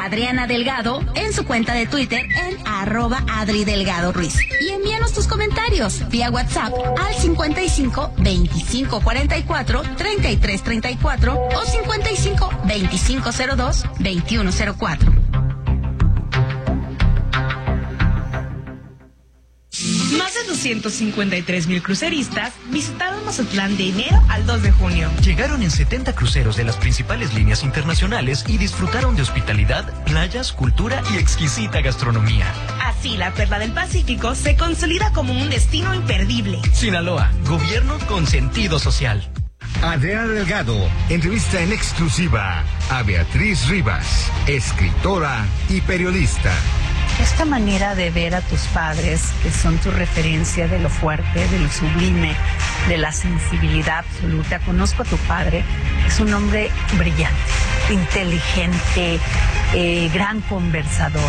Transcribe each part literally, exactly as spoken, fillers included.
Adriana Delgado en su cuenta de Twitter en arroba Adri Delgado Ruiz. Y envíanos tus comentarios vía WhatsApp al cincuenta y cinco veinticinco cuarenta y cuatro treinta y tres treinta y cuatro o cincuenta y cinco veinticinco cero dos veintiuno cero cuatro. Más de doscientos cincuenta y tres mil cruceristas visitaron Mazatlán de enero al dos de junio. Llegaron en setenta cruceros de las principales líneas internacionales y disfrutaron de hospitalidad, playas, cultura y exquisita gastronomía. Así, la Perla del Pacífico se consolida como un destino imperdible. Sinaloa, gobierno con sentido social. Adriana Delgado entrevista en exclusiva a Beatriz Rivas, escritora y periodista. Esta manera de ver a tus padres, que son tu referencia de lo fuerte, de lo sublime, de la sensibilidad absoluta. Conozco a tu padre, es un hombre brillante, inteligente, eh, gran conversador.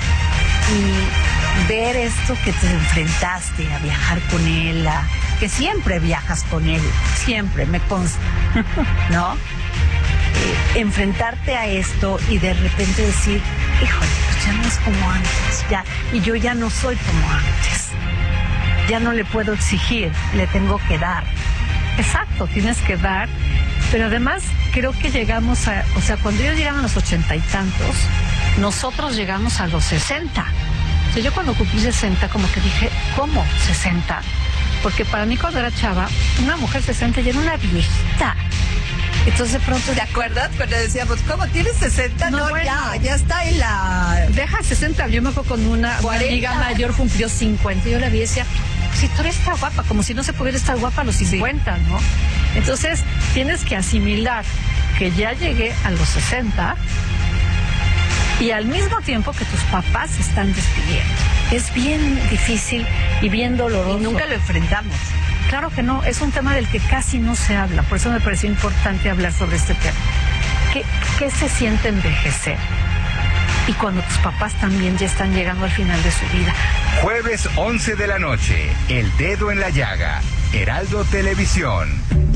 Y ver esto que te enfrentaste a viajar con él, a, que siempre viajas con él, siempre, me consta, ¿no? Eh, enfrentarte a esto y de repente decir, híjole, pues ya no es como antes, ya, y yo ya no soy como antes, ya no le puedo exigir, le tengo que dar. Exacto, tienes que dar, pero además creo que llegamos a, o sea, cuando ellos llegaron a los ochenta y tantos, nosotros llegamos a los sesenta. O sea, yo cuando cumplí sesenta como que dije, ¿cómo sesenta? Porque para mí cuando era chava, una mujer sesenta ya era una viejita. Entonces de pronto... ¿Te acuerdas cuando decíamos, ¿cómo tienes sesenta? No, No, bueno, ya, ya está en la... Deja sesenta, yo me acuerdo con una, una amiga mayor, cumplió cincuenta, y yo la vi y decía, si tú eres tan guapa, como si no se pudiera estar guapa a los cincuenta, sí. ¿No? Entonces tienes que asimilar que ya llegué a los sesenta y al mismo tiempo que tus papás se están despidiendo. Es bien difícil y bien doloroso. Y nunca lo enfrentamos. Claro que no, es un tema del que casi no se habla, por eso me pareció importante hablar sobre este tema. ¿Qué, qué se siente envejecer? Y cuando tus papás también ya están llegando al final de su vida. Jueves once de la noche, El Dedo en la Llaga, Heraldo Televisión.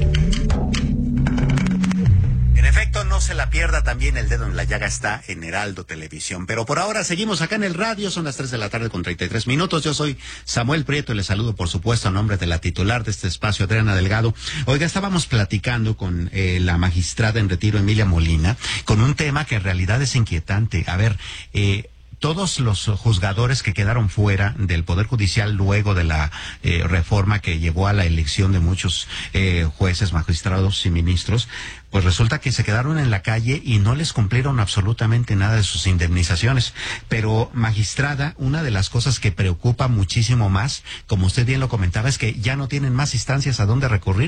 En efecto, no se la pierda, también El Dedo en la Llaga está en Heraldo Televisión. Pero por ahora seguimos acá en el radio, son las tres de la tarde con treinta y tres minutos. Yo soy Samuel Prieto y les saludo, por supuesto, a nombre de la titular de este espacio, Adriana Delgado. Oiga, estábamos platicando con eh, la magistrada en retiro, Emilia Molina, con un tema que en realidad es inquietante. A ver, eh... todos los juzgadores que quedaron fuera del Poder Judicial luego de la eh, reforma que llevó a la elección de muchos eh, jueces, magistrados y ministros, pues resulta que se quedaron en la calle y no les cumplieron absolutamente nada de sus indemnizaciones. Pero, magistrada, una de las cosas que preocupa muchísimo más, como usted bien lo comentaba, es que ya no tienen más instancias a dónde recurrir.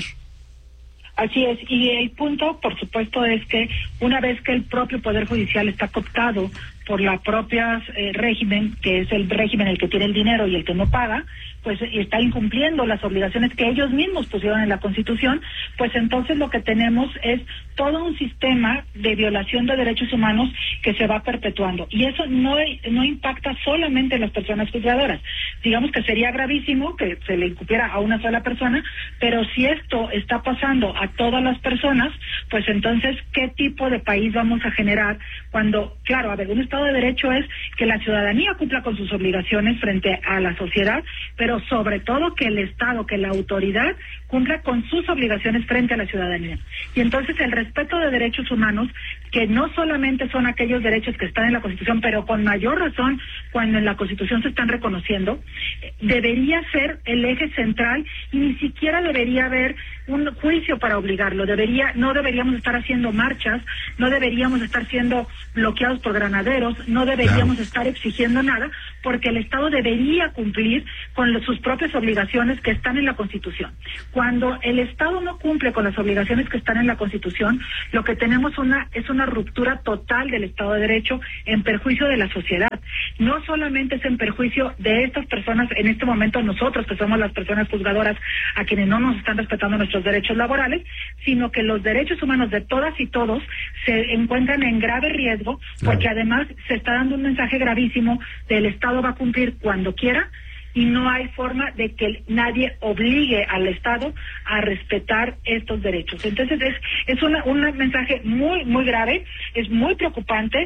Así es, y el punto, por supuesto, es que una vez que el propio Poder Judicial está cooptado por la propia eh, régimen, que es el régimen el que tiene el dinero y el que no paga, pues está incumpliendo las obligaciones que ellos mismos pusieron en la Constitución, pues entonces lo que tenemos es todo un sistema de violación de derechos humanos que se va perpetuando. Y eso no, no impacta solamente en las personas juzgadoras. Digamos que sería gravísimo que se le incumpliera a una sola persona, pero si esto está pasando a todas las personas, pues entonces, ¿qué tipo de país vamos a generar cuando, claro, a ver, un Estado de Derecho es que la ciudadanía cumpla con sus obligaciones frente a la sociedad, pero sobre todo que el Estado, que la autoridad cumpla con sus obligaciones frente a la ciudadanía. Y entonces el respeto de derechos humanos, que no solamente son aquellos derechos que están en la Constitución, pero con mayor razón cuando en la Constitución se están reconociendo, debería ser el eje central y ni siquiera debería haber un juicio para obligarlo. Debería, no deberíamos estar haciendo marchas, no deberíamos estar siendo bloqueados por granaderos, no deberíamos claro. estar exigiendo nada, porque el Estado debería cumplir con los, sus propias obligaciones que están en la Constitución. Cuando el Estado no cumple con las obligaciones que están en la Constitución, lo que tenemos una es una ruptura total del Estado de Derecho en perjuicio de la sociedad. No solamente es en perjuicio de estas personas, en este momento nosotros que somos las personas juzgadoras a quienes no nos están respetando nuestros derechos laborales, sino que los derechos humanos de todas y todos se encuentran en grave riesgo, porque claro. además se está dando un mensaje gravísimo del Estado va a cumplir cuando quiera, y no hay forma de que nadie obligue al Estado a respetar estos derechos. Entonces es es una, un mensaje muy muy grave, es muy preocupante.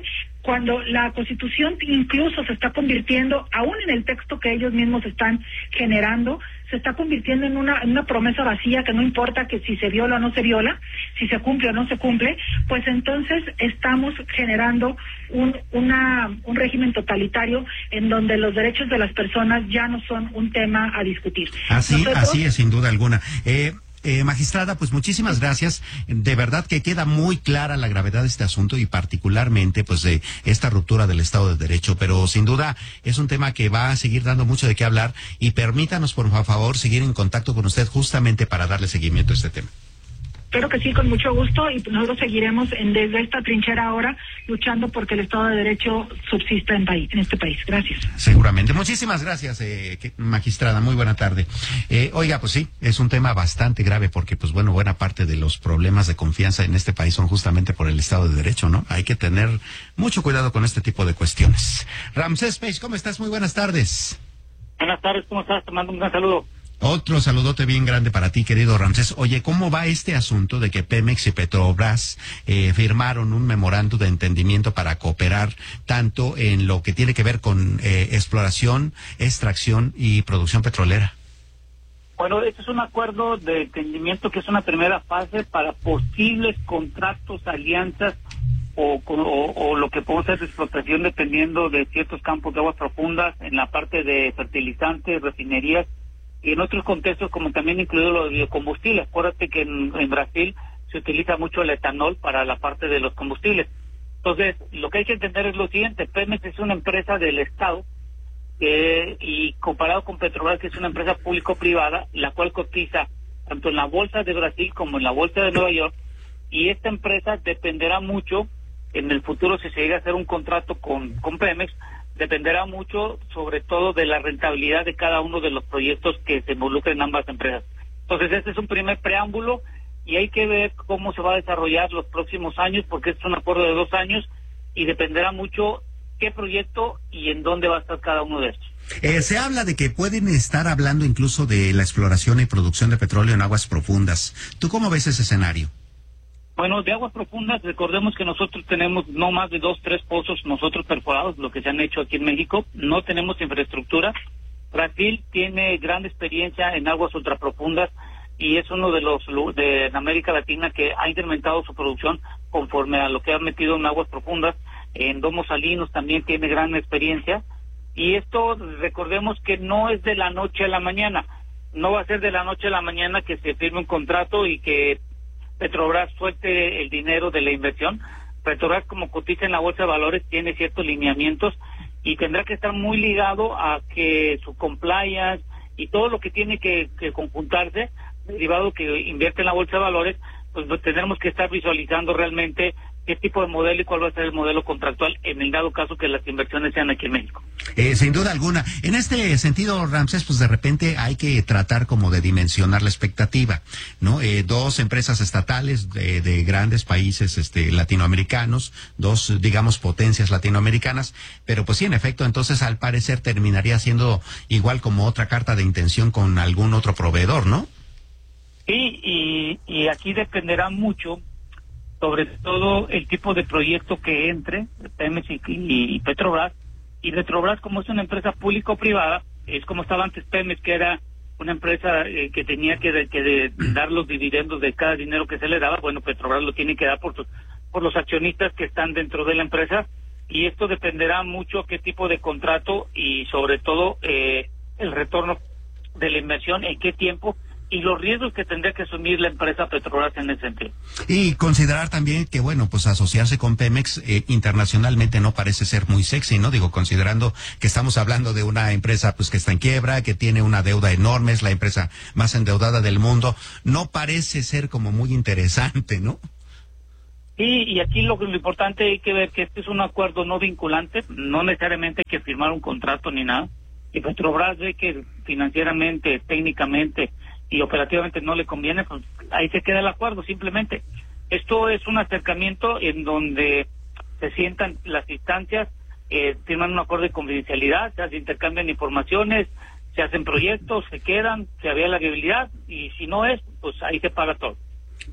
cuando la Constitución incluso se está convirtiendo, aún en el texto que ellos mismos están generando, se está convirtiendo en una, en una promesa vacía que no importa que si se viola o no se viola, si se cumple o no se cumple, pues entonces estamos generando un, una, un régimen totalitario en donde los derechos de las personas ya no son un tema a discutir. Así, Nosotros, así es, sin duda alguna. Eh, Eh, magistrada, pues muchísimas gracias. De verdad que queda muy clara la gravedad de este asunto y particularmente pues de esta ruptura del Estado de Derecho, pero sin duda es un tema que va a seguir dando mucho de qué hablar y permítanos por favor seguir en contacto con usted justamente para darle seguimiento a este tema. Claro que sí, con mucho gusto, y nosotros seguiremos en, desde esta trinchera ahora luchando porque el Estado de Derecho subsista en, país, en este país. Gracias. Seguramente. Muchísimas gracias, eh, magistrada. Muy buena tarde. Eh, oiga, pues sí, es un tema bastante grave porque, pues bueno, buena parte de los problemas de confianza en este país son justamente por el Estado de Derecho, ¿no? Hay que tener mucho cuidado con este tipo de cuestiones. Ramsés Page, ¿cómo estás? Muy buenas tardes. Buenas tardes, ¿cómo estás? Te mando un gran saludo. Otro saludote bien grande para ti, querido Ramsés. Oye, ¿cómo va este asunto de que Pemex y Petrobras eh, firmaron un memorando de entendimiento para cooperar tanto en lo que tiene que ver con eh, exploración, extracción y producción petrolera? Bueno, este es un acuerdo de entendimiento que es una primera fase para posibles contratos, alianzas o, o, o lo que podemos hacer de explotación dependiendo de ciertos campos de aguas profundas en la parte de fertilizantes, refinerías, y en otros contextos como también incluido los biocombustibles. Acuérdate que en, en Brasil se utiliza mucho el etanol para la parte de los combustibles. Entonces, lo que hay que entender es lo siguiente: Pemex es una empresa del Estado eh, y comparado con Petrobras, que es una empresa público-privada, la cual cotiza tanto en la bolsa de Brasil como en la bolsa de Nueva York, y esta empresa dependerá mucho en el futuro, si se llega a hacer un contrato con, con Pemex, dependerá mucho sobre todo de la rentabilidad de cada uno de los proyectos que se involucren en ambas empresas. Entonces este es un primer preámbulo y hay que ver cómo se va a desarrollar los próximos años, porque este es un acuerdo de dos años y dependerá mucho qué proyecto y en dónde va a estar cada uno de estos. Eh, se habla de que pueden estar hablando incluso de la exploración y producción de petróleo en aguas profundas. ¿Tú cómo ves ese escenario? Bueno, de aguas profundas, recordemos que nosotros tenemos no más de dos, tres pozos nosotros perforados, lo que se han hecho aquí en México. No tenemos infraestructura. Brasil tiene gran experiencia en aguas ultraprofundas y es uno de los de América Latina que ha incrementado su producción conforme a lo que ha metido en aguas profundas. En domos salinos también tiene gran experiencia. Y esto, recordemos que no es de la noche a la mañana. No va a ser de la noche a la mañana que se firme un contrato y que Petrobras suelte el dinero de la inversión. Petrobras, como cotiza en la bolsa de valores, tiene ciertos lineamientos y tendrá que estar muy ligado a que su compliance y todo lo que tiene que, que conjuntarse, derivado que invierte en la bolsa de valores, pues, pues tendremos que estar visualizando realmente qué tipo de modelo y cuál va a ser el modelo contractual en el dado caso que las inversiones sean aquí en México. Eh, sin duda alguna. En este sentido, Ramsés, pues de repente hay que tratar como de dimensionar la expectativa, ¿no? Eh, dos empresas estatales de, de grandes países este, latinoamericanos, dos, digamos, potencias latinoamericanas, pero pues sí, en efecto, entonces al parecer terminaría siendo igual como otra carta de intención con algún otro proveedor, ¿no? Sí, y, y aquí dependerá mucho, sobre todo el tipo de proyecto que entre Pemex y, y, y Petrobras. Y Petrobras, como es una empresa público-privada, es como estaba antes Pemex, que era una empresa eh, que tenía que, de, que de dar los dividendos de cada dinero que se le daba. Bueno, Petrobras lo tiene que dar por, sus, por los accionistas que están dentro de la empresa, y esto dependerá mucho qué tipo de contrato y sobre todo eh, el retorno de la inversión, en qué tiempo, y los riesgos que tendría que asumir la empresa Petrobras en ese sentido. Y considerar también que, bueno, pues asociarse con Pemex eh, internacionalmente no parece ser muy sexy, ¿no? Digo, considerando que estamos hablando de una empresa pues que está en quiebra, que tiene una deuda enorme, es la empresa más endeudada del mundo, no parece ser como muy interesante, ¿no? Sí, y aquí lo, lo importante hay que ver que este es un acuerdo no vinculante, no necesariamente hay que firmar un contrato ni nada, y Petrobras ve que financieramente, técnicamente y operativamente no le conviene, pues ahí se queda el acuerdo simplemente. Esto es un acercamiento en donde se sientan las instancias, eh, firman un acuerdo de confidencialidad, se intercambian informaciones, se hacen proyectos, se quedan, se avía la viabilidad, y si no es, pues ahí se paga todo.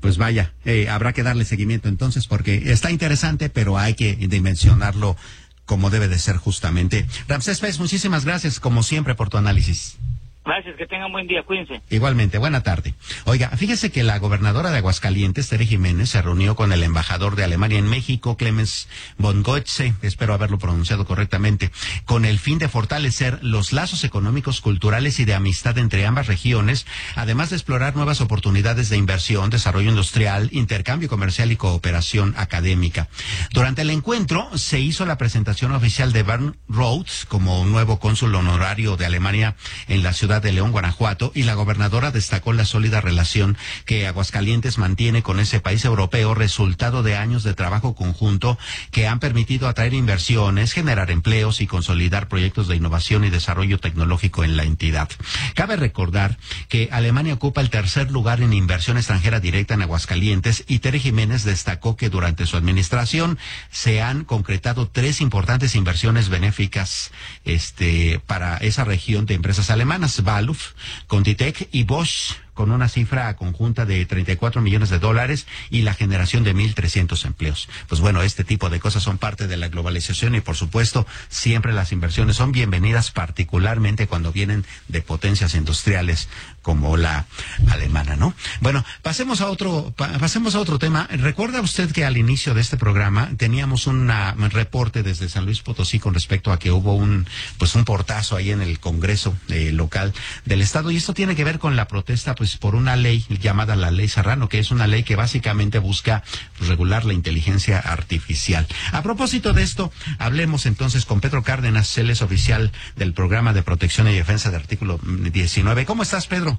pues vaya, eh, habrá que darle seguimiento entonces, porque está interesante, pero hay que dimensionarlo como debe de ser justamente. Ramsés Pérez, muchísimas gracias, como siempre, por tu análisis. Gracias, que tengan buen día, cuídense. Igualmente, buena tarde. Oiga, fíjese que la gobernadora de Aguascalientes, Tere Jiménez, se reunió con el embajador de Alemania en México, Clemens von Goetze, espero haberlo pronunciado correctamente, con el fin de fortalecer los lazos económicos, culturales y de amistad entre ambas regiones, además de explorar nuevas oportunidades de inversión, desarrollo industrial, intercambio comercial y cooperación académica. Durante el encuentro se hizo la presentación oficial de Bernd Rhodes como nuevo cónsul honorario de Alemania en la ciudad de León, Guanajuato, y la gobernadora destacó la sólida relación que Aguascalientes mantiene con ese país europeo, resultado de años de trabajo conjunto que han permitido atraer inversiones, generar empleos y consolidar proyectos de innovación y desarrollo tecnológico en la entidad. Cabe recordar que Alemania ocupa el tercer lugar en inversión extranjera directa en Aguascalientes, y Tere Jiménez destacó que durante su administración se han concretado tres importantes inversiones benéficas este para esa región de empresas alemanas: Baluf, Conditec y Bosch, con una cifra conjunta de treinta y cuatro millones de dólares y la generación de mil trescientos empleos. Pues bueno, este tipo de cosas son parte de la globalización y, por supuesto, siempre las inversiones son bienvenidas, particularmente cuando vienen de potencias industriales como la alemana, ¿no? Bueno, pasemos a otro, pa- pasemos a otro tema. ¿Recuerda usted que al inicio de este programa teníamos un reporte desde San Luis Potosí con respecto a que hubo un, pues un portazo ahí en el Congreso eh, local del Estado? Y esto tiene que ver con la protesta, pues, por una ley llamada la Ley Serrano, que es una ley que básicamente busca, pues, regular la inteligencia artificial. A propósito de esto, hablemos entonces con Pedro Cárdenas, él es oficial del Programa de Protección y Defensa de Artículo diecinueve. ¿Cómo estás, Pedro?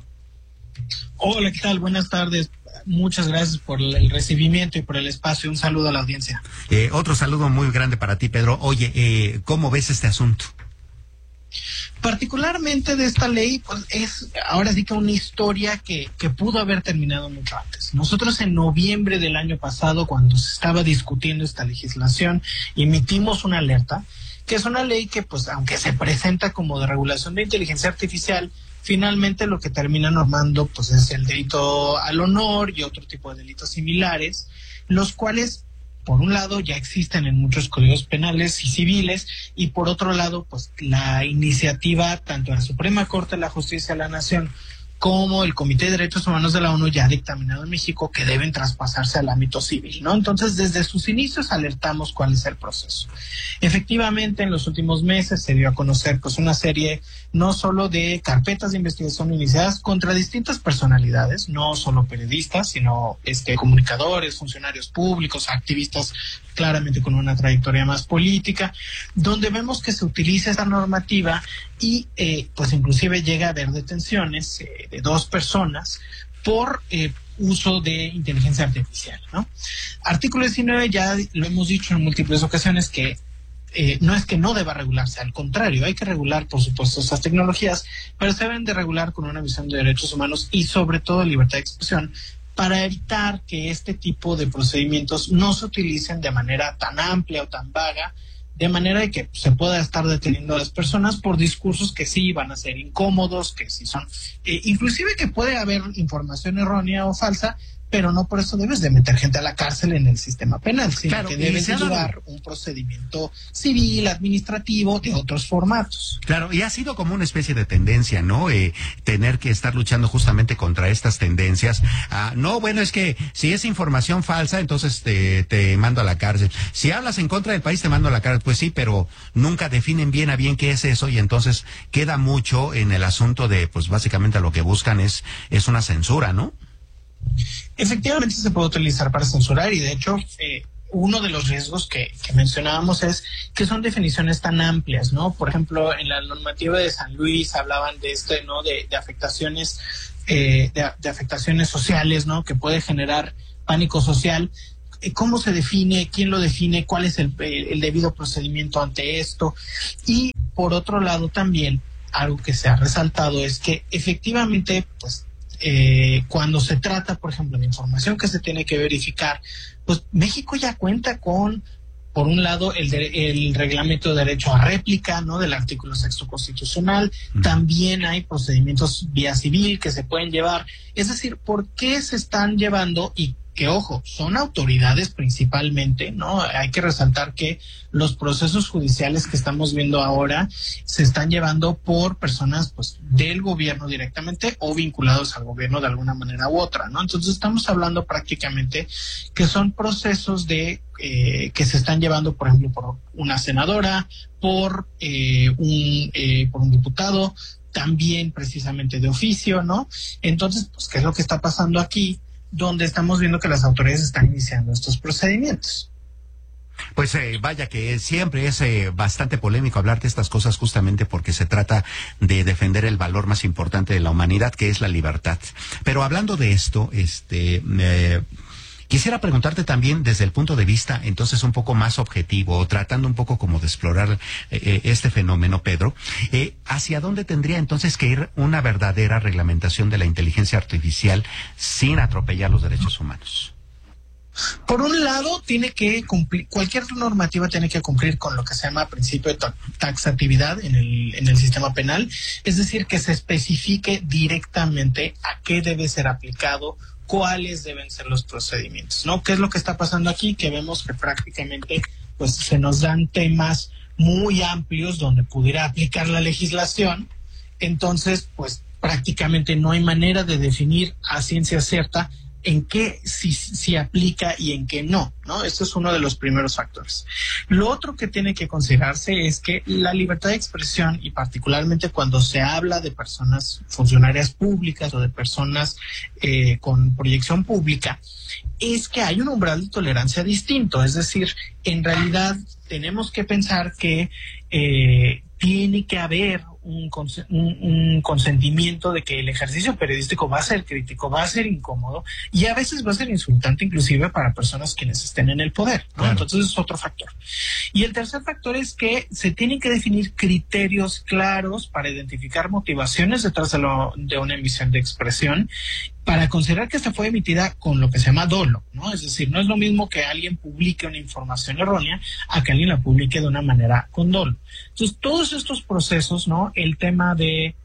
Hola, ¿qué tal? Buenas tardes. Muchas gracias por el recibimiento y por el espacio. Un saludo a la audiencia. Eh, otro saludo muy grande para ti, Pedro. Oye, eh, ¿cómo ves este asunto? Particularmente de esta ley, pues es ahora sí que una historia que, que pudo haber terminado mucho antes. Nosotros en noviembre del año pasado, cuando se estaba discutiendo esta legislación, emitimos una alerta, que es una ley que, pues, aunque se presenta como de regulación de inteligencia artificial, finalmente lo que termina normando, pues, es el delito al honor y otro tipo de delitos similares, los cuales, por un lado, ya existen en muchos códigos penales y civiles, y por otro lado, pues la iniciativa tanto de la Suprema Corte de la Justicia de la Nación como el Comité de Derechos Humanos de la ONU ya ha dictaminado en México que deben traspasarse al ámbito civil, ¿no? Entonces, desde sus inicios alertamos cuál es el proceso. Efectivamente, en los últimos meses se dio a conocer, pues, una serie no solo de carpetas de investigación iniciadas contra distintas personalidades, no solo periodistas, sino este comunicadores, funcionarios públicos, activistas claramente con una trayectoria más política, donde vemos que se utiliza esta normativa y eh, pues inclusive llega a haber detenciones eh, de dos personas por eh, uso de inteligencia artificial, ¿no? Artículo diecinueve, ya lo hemos dicho en múltiples ocasiones, que eh, no es que no deba regularse, al contrario, hay que regular, por supuesto, estas tecnologías, pero se deben de regular con una visión de derechos humanos y sobre todo de libertad de expresión, para evitar que este tipo de procedimientos no se utilicen de manera tan amplia o tan vaga, de manera de que se pueda estar deteniendo a las personas por discursos que sí van a ser incómodos, que sí son, eh, inclusive que puede haber información errónea o falsa, pero no por eso debes de meter gente a la cárcel en el sistema penal, sino claro, que debes de llevar un procedimiento civil, administrativo, de otros formatos. Claro, y ha sido como una especie de tendencia, ¿no? Eh, tener que estar luchando justamente contra estas tendencias. Ah, no, bueno, es que si es información falsa, entonces te, te mando a la cárcel. Si hablas en contra del país, te mando a la cárcel. Pues sí, pero nunca definen bien a bien qué es eso, y entonces queda mucho en el asunto de, pues básicamente lo que buscan es, es una censura, ¿no? Efectivamente se puede utilizar para censurar, y de hecho eh, uno de los riesgos que, que mencionábamos es que son definiciones tan amplias, ¿no? Por ejemplo, en la normativa de San Luis hablaban de este, ¿no? De, de afectaciones, eh, de, de afectaciones sociales, ¿no? Que puede generar pánico social. ¿Cómo se define? ¿Quién lo define? ¿Cuál es el, el debido procedimiento ante esto? Y por otro lado también, algo que se ha resaltado es que efectivamente, pues, Eh, cuando se trata, por ejemplo, de información que se tiene que verificar, pues México ya cuenta con por un lado, el, de, el reglamento de derecho a réplica, ¿no? Del artículo sexto constitucional. Uh-huh. También hay procedimientos vía civil que se pueden llevar. Es decir, ¿por qué se están llevando? Y que, ojo, son autoridades principalmente, ¿no? Hay que resaltar que los procesos judiciales que estamos viendo ahora se están llevando por personas, pues, del gobierno directamente o vinculados al gobierno de alguna manera u otra, ¿no? Entonces estamos hablando prácticamente que son procesos de eh, que se están llevando, por ejemplo, por una senadora, por eh, un eh, por un diputado, también precisamente de oficio, ¿no? Entonces, pues, ¿qué es lo que está pasando aquí? Donde estamos viendo que las autoridades están iniciando estos procedimientos. Pues eh, vaya que siempre es eh, bastante polémico hablar de estas cosas justamente porque se trata de defender el valor más importante de la humanidad, que es la libertad. Pero hablando de esto, este... Eh, quisiera preguntarte también desde el punto de vista, entonces, un poco más objetivo, tratando un poco como de explorar eh, este fenómeno, Pedro, eh, ¿hacia dónde tendría entonces que ir una verdadera reglamentación de la inteligencia artificial sin atropellar los derechos humanos? Por un lado, tiene que cumplir, cualquier normativa tiene que cumplir con lo que se llama principio de taxatividad en el, en el sistema penal, es decir, que se especifique directamente a qué debe ser aplicado, cuáles deben ser los procedimientos, ¿no? ¿Qué es lo que está pasando aquí? Que vemos que prácticamente pues se nos dan temas muy amplios donde pudiera aplicar la legislación, entonces pues prácticamente no hay manera de definir a ciencia cierta en qué sí, sí aplica y en qué no, ¿no? Este es uno de los primeros factores. Lo otro que tiene que considerarse es que la libertad de expresión, y particularmente cuando se habla de personas funcionarias públicas o de personas eh, con proyección pública, es que hay un umbral de tolerancia distinto. Es decir, en realidad tenemos que pensar que eh, tiene que haber Un, un, un consentimiento de que el ejercicio periodístico va a ser crítico, va a ser incómodo y a veces va a ser insultante inclusive para personas quienes estén en el poder, ¿no? Claro. Entonces es otro factor. Y el tercer factor es que se tienen que definir criterios claros para identificar motivaciones detrás de, lo, de una emisión de expresión, para considerar que esta fue emitida con lo que se llama dolo, ¿no? Es decir, no es lo mismo que alguien publique una información errónea a que alguien la publique de una manera con dolo. Entonces, todos estos procesos, ¿no? El tema de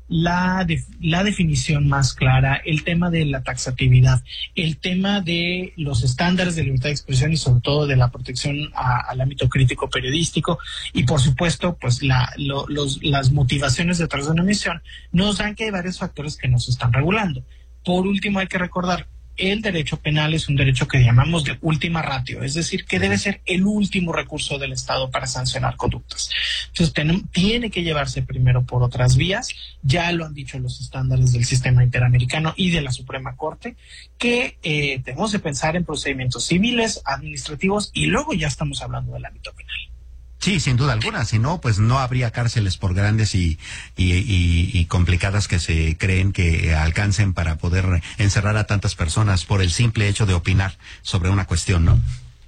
la, de, la definición más clara, el tema de la taxatividad, el tema de los estándares de libertad de expresión y sobre todo de la protección a, al ámbito crítico periodístico y, por supuesto, pues la, lo, los, las motivaciones detrás de una emisión, nos dan que hay varios factores que nos están regulando. Por último, hay que recordar, el derecho penal es un derecho que llamamos de última ratio, es decir, que debe ser el último recurso del Estado para sancionar conductas. Entonces, ten, tiene que llevarse primero por otras vías, ya lo han dicho los estándares del sistema interamericano y de la Suprema Corte, que eh, tenemos que pensar en procedimientos civiles, administrativos, y luego ya estamos hablando del ámbito penal. Sí, sin duda alguna. Si no, pues no habría cárceles por grandes y, y, y, y complicadas que se creen que alcancen para poder encerrar a tantas personas por el simple hecho de opinar sobre una cuestión, ¿no?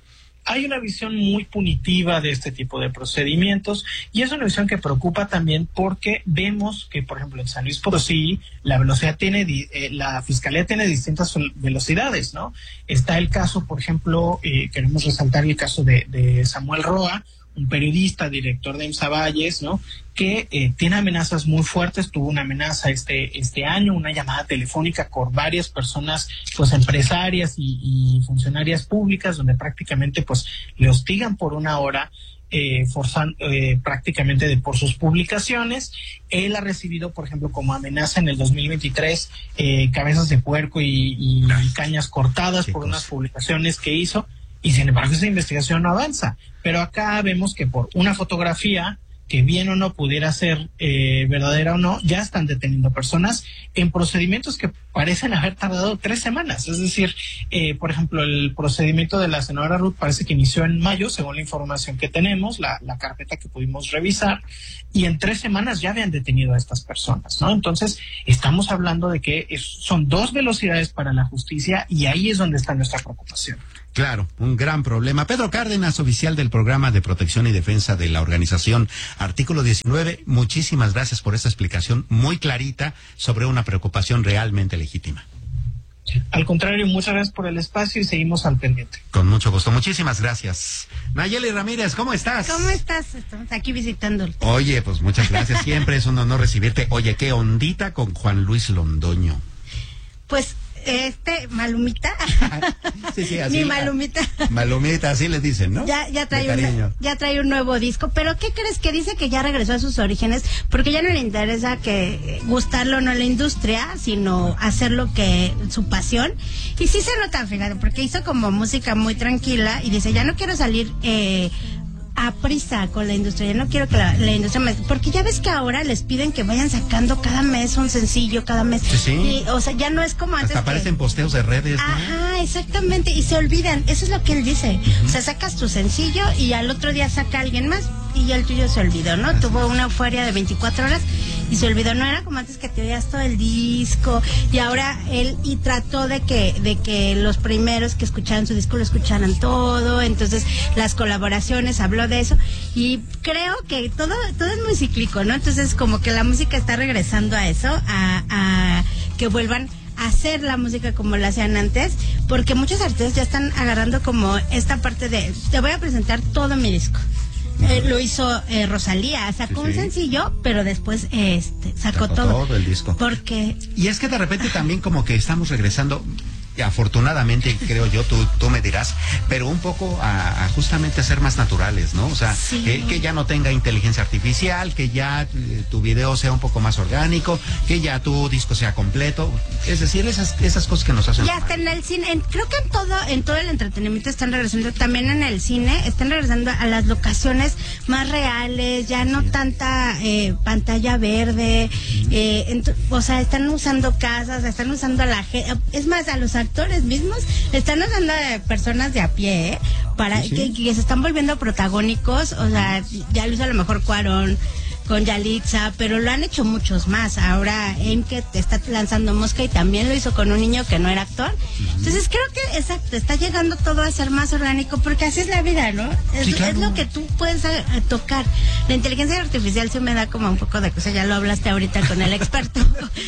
Hay una visión muy punitiva de este tipo de procedimientos y es una visión que preocupa también porque vemos que, por ejemplo, en San Luis Potosí la velocidad tiene, eh, la fiscalía tiene distintas velocidades, ¿no? Está el caso, por ejemplo, eh, queremos resaltar el caso de, de Samuel Roa, un periodista, director de EMSA Valles, ¿no? Que eh, tiene amenazas muy fuertes, tuvo una amenaza este este año, una llamada telefónica con varias personas, pues empresarias y, y funcionarias públicas, donde prácticamente pues le hostigan por una hora, eh, forzando eh, prácticamente de por sus publicaciones. Él ha recibido, por ejemplo, como amenaza en el dos mil veintitrés, eh, cabezas de puerco y, y cañas cortadas por unas publicaciones que hizo. Y sin embargo esa investigación no avanza. Pero acá vemos que por una fotografía, que bien o no pudiera ser eh, verdadera o no, ya están deteniendo personas en procedimientos que parecen haber tardado tres semanas. Es decir, eh, por ejemplo, el procedimiento de la senadora Ruth parece que inició en mayo, según la información que tenemos, la, la carpeta que pudimos revisar, y en tres semanas ya habían detenido a estas personas, ¿no? Entonces, estamos hablando de que es, son dos velocidades para la justicia y ahí es donde está nuestra preocupación. Claro, un gran problema. Pedro Cárdenas, oficial del Programa de Protección y Defensa de la organización Artículo diecinueve, muchísimas gracias por esta explicación muy clarita sobre una preocupación realmente legítima. Al contrario, muchas gracias por el espacio y seguimos al pendiente. Con mucho gusto, muchísimas gracias. Nayeli Ramírez, ¿cómo estás? ¿Cómo estás? Estamos aquí visitándolo. Oye, pues muchas gracias, siempre es un honor recibirte. Oye, qué ondita con Juan Luis Londoño. Pues, este, Malumita. Sí, sí, así. Mi Malumita. Malumita, así le dicen, ¿no? Ya, ya trae De cariño. un, ya trae un nuevo disco, pero ¿qué crees? Que dice que ya regresó a sus orígenes, porque ya no le interesa que gustarlo o no la industria, sino hacer lo que, su pasión. Y sí se nota, fíjate, porque hizo como música muy tranquila y dice, ya no quiero salir, eh, a prisa con la industria, ya no quiero que la, la industria me... Porque ya ves que ahora les piden que vayan sacando cada mes un sencillo, cada mes. Sí, sí. Y, o sea, ya no es como antes. Hasta aparecen que... posteos de redes, ¿no? Ajá, exactamente, y se olvidan, eso es lo que él dice. Uh-huh. O sea, sacas tu sencillo y al otro día saca alguien más y ya el tuyo se olvidó, ¿no? Así. Tuvo una euforia de veinticuatro horas y se olvidó, no era como antes que te oías todo el disco, y ahora él y trató de que de que los primeros que escucharan su disco lo escucharan todo, entonces las colaboraciones, habló de eso, y creo que todo todo es muy cíclico, ¿no? Entonces como que la música está regresando a eso, a, a que vuelvan a hacer la música como la hacían antes, porque muchos artistas ya están agarrando como esta parte de, te voy a presentar todo mi disco. Eh, lo hizo eh, Rosalía, sacó sí, sí. un sencillo, pero después este sacó, sacó todo. todo el disco. Porque y es que de repente también como que estamos regresando, afortunadamente creo yo, tú, tú me dirás, pero un poco a, a justamente a ser más naturales, ¿no? O sea, sí. que, que ya no tenga inteligencia artificial, que ya eh, tu video sea un poco más orgánico, que ya tu disco sea completo, es decir, esas esas cosas que nos hacen. Ya está en el cine, en, creo que en todo en todo el entretenimiento están regresando, también en el cine están regresando a las locaciones más reales, ya no sí. tanta eh, pantalla verde, eh, ent- o sea, están usando casas, están usando a la gente, es más, a los actores mismos están usando de personas de a pie, ¿eh? Para sí, sí. Que, que se están volviendo protagónicos, o sea, ya lo hizo a lo mejor Cuarón con Yalitza, pero lo han hecho muchos más. Ahora Emke está lanzando Mosca y también lo hizo con un niño que no era actor. Entonces creo que, exacto, está llegando todo a ser más orgánico, porque así es la vida, ¿no? Es, sí, claro. es lo que tú puedes a, a tocar. La inteligencia artificial sí me da como un poco de cosa, ya lo hablaste ahorita con el experto.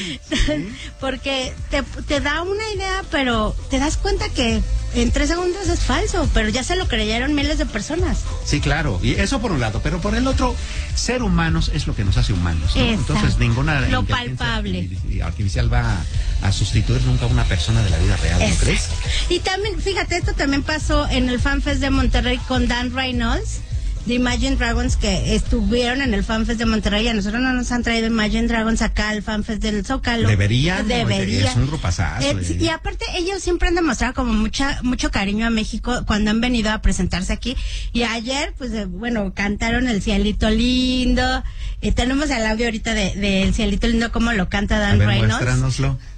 Porque te, te da una idea, pero te das cuenta que en tres segundos es falso, pero ya se lo creyeron miles de personas. Sí, claro, y eso por un lado, pero por el otro, ser humanos es lo que nos hace humanos, ¿no? Entonces ninguna lo palpable artificial va a, a sustituir nunca a una persona de la vida real, ¿no crees? Y también, fíjate, esto también pasó en el FanFest de Monterrey con Dan Reynolds de Imagine Dragons, que estuvieron en el FanFest de Monterrey. A nosotros no nos han traído Imagine Dragons acá al FanFest del Zócalo. Deberían, Debería. Es un grupazazo. Eh, y aparte ellos siempre han demostrado como mucha mucho cariño a México cuando han venido a presentarse aquí. Y ayer, pues, eh, bueno, cantaron El Cielito Lindo. Eh, tenemos el audio ahorita de, de El Cielito Lindo, como lo canta Dan a ver, Reynolds. Muéstranoslo.